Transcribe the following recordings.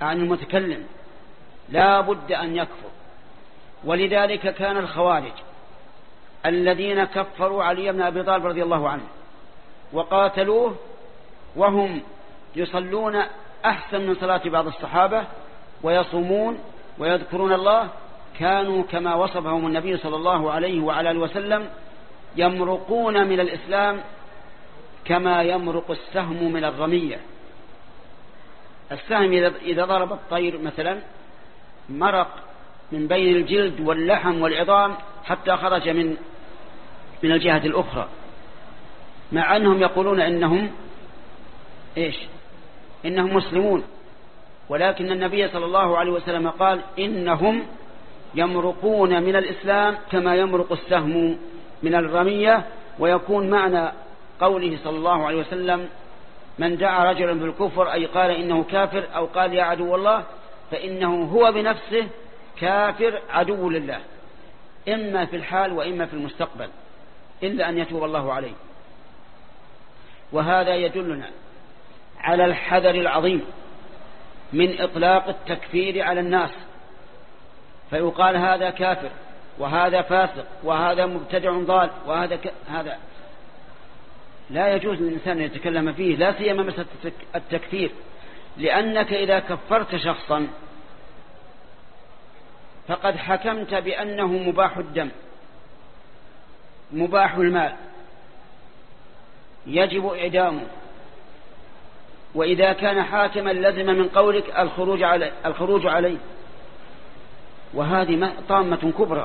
عن المتكلم لا بد أن يكفر. ولذلك كان الخوارج الذين كفروا علي بن أبي طالب رضي الله عنه وقاتلوه وهم يصلون أحسن من صلاة بعض الصحابة ويصومون ويذكرون الله، كانوا كما وصفهم النبي صلى الله عليه وعلى آله وسلم يمرقون من الإسلام كما يمرق السهم من الرمية. السهم إذا ضرب الطير مثلا مرق من بين الجلد واللحم والعظام حتى خرج من الجهة الأخرى، مع أنهم يقولون إنهم مسلمون، ولكن النبي صلى الله عليه وسلم قال إنهم يمرقون من الإسلام كما يمرق السهم من الرمية. ويكون معنى قوله صلى الله عليه وسلم من دعا رجلا بالكفر أي قال إنه كافر أو قال يا عدو الله فإنه هو بنفسه كافر عدو لله، إما في الحال وإما في المستقبل، إلا أن يتوب الله عليه. وهذا يدلنا على الحذر العظيم من إطلاق التكفير على الناس، فيقال هذا كافر وهذا فاسق وهذا مبتدع ضال هذا لا يجوز للإنسان أن يتكلم فيه، لا سيما مسألة التكفير، لأنك إذا كفرت شخصا فقد حكمت بأنه مباح الدم مباح المال يجب إعدامه، وإذا كان حاكما لزم من قولك الخروج عليه، وهذه طامة كبرى.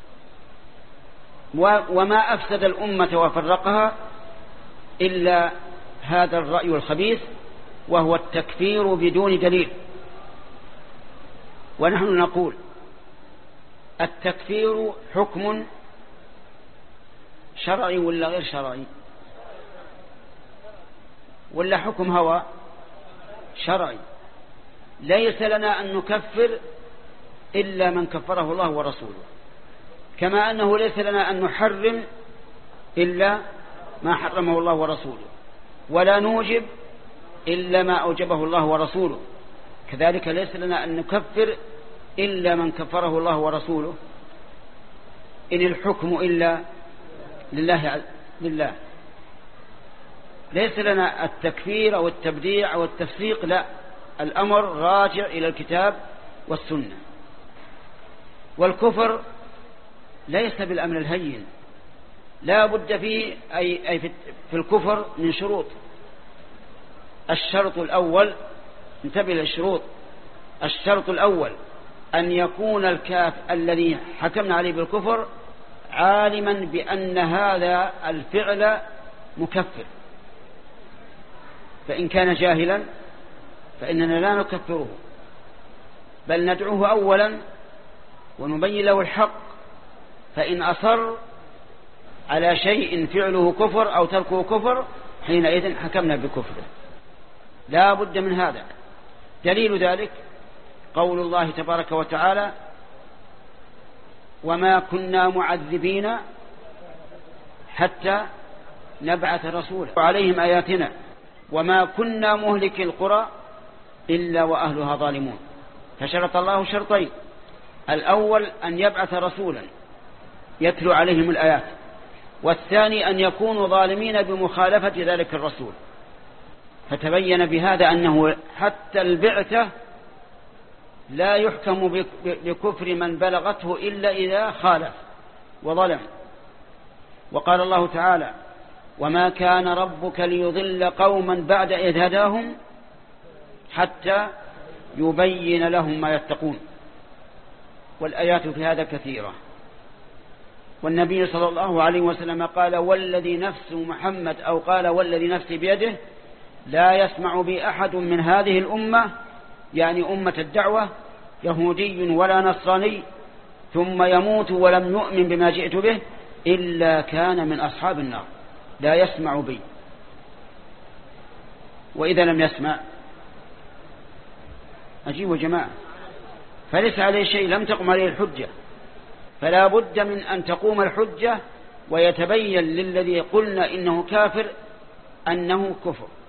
وما أفسد الأمة وفرقها إلا هذا الرأي الخبيث، وهو التكفير بدون دليل. ونحن نقول التكفير حكم شرعي ولا غير شرعي، ولا حكم هوى شرعي؟ ليس لنا أن نكفر إلا من كفره الله ورسوله، كما أنه ليس لنا أن نحرم إلا ما حرمه الله ورسوله، ولا نوجب إلا ما أوجبه الله ورسوله. كذلك ليس لنا أن نكفر إلا من كفره الله ورسوله. إن الحكم إلا لله. ليس لنا التكفير أو التبديع أو التفسيق، لا، الأمر راجع إلى الكتاب والسنة. والكفر ليس بالأمر الهين، لا بد فيه أي في الكفر من شروط. الشرط الأول، انتبه للشروط، الشرط الأول أن يكون الكافر الذي حكمنا عليه بالكفر عالما بأن هذا الفعل مكفر، فإن كان جاهلا فإننا لا نكفره، بل ندعوه أولا ونبين له الحق، فإن أصر على شيء فعله كفر أو تركه كفر حينئذ حكمنا بكفره. لا بد من هذا. دليل ذلك قول الله تبارك وتعالى وما كنا معذبين حتى نبعث رسولا وعليهم آياتنا وما كنا مهلك القرى إلا وأهلها ظالمون. فشرط الله شرطين: الأول أن يبعث رسولا يتلو عليهم الآيات، والثاني أن يكونوا ظالمين بمخالفة ذلك الرسول. فتبين بهذا أنه حتى البعثة لا يحكم بكفر من بلغته إلا إذا خالف وظلم. وقال الله تعالى وما كان ربك ليضل قوما بعد إذ هداهم حتى يبين لهم ما يتقون. والآيات في هذا كثيرة. والنبي صلى الله عليه وسلم قال والذي نفس محمد، أو قال والذي نفسي بيده، لا يسمع بي أحد من هذه الأمة، يعني أمة الدعوة، يهودي ولا نصراني ثم يموت ولم يؤمن بما جئت به إلا كان من أصحاب النار. لا يسمع بي. وإذا لم يسمع أجيبوا جماعة، فليس عليه شيء، لم تقم عليه الحجة. فلا بد من أن تقوم الحجة ويتبين للذي قلنا إنه كافر أنه كفر.